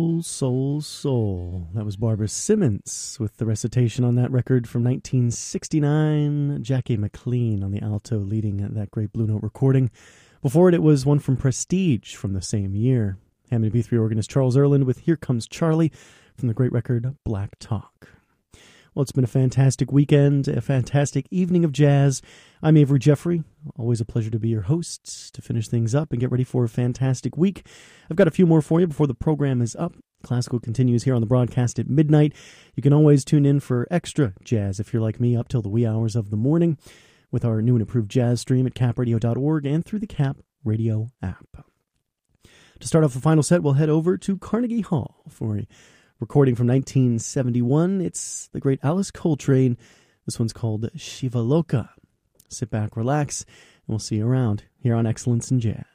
Soul, Soul. That was Barbara Simmons with the recitation on that record from 1969. Jackie McLean on the alto leading that great Blue Note recording. Before it was one from Prestige from the same year. Hammond B3 organist Charles Earland with Here Comes Charlie from the great record Black Talk. Well, it's been a fantastic weekend, a fantastic evening of jazz. I'm Avery Jeffrey. Always a pleasure to be your host to finish things up and get ready for a fantastic week. I've got a few more for you before the program is up. Classical continues here on the broadcast at midnight. You can always tune in for extra jazz if you're like me up till the wee hours of the morning with our new and improved jazz stream at capradio.org and through the Cap Radio app. To start off the final set, we'll head over to Carnegie Hall for a recording from 1971. It's the great Alice Coltrane. This one's called Shiva Loka. Sit back, relax, and we'll see you around here on Excellence in Jazz.